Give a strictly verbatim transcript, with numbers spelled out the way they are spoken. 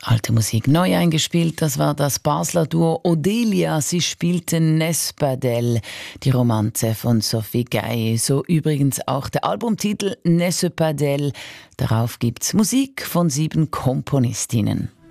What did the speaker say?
Alte Musik neu eingespielt, das war das Basler Duo Odelia. Sie spielten Nespadel, die Romanze von Sophie Gaye. So übrigens auch der Albumtitel Nespadel. Darauf gibt's Musik von sieben Komponistinnen.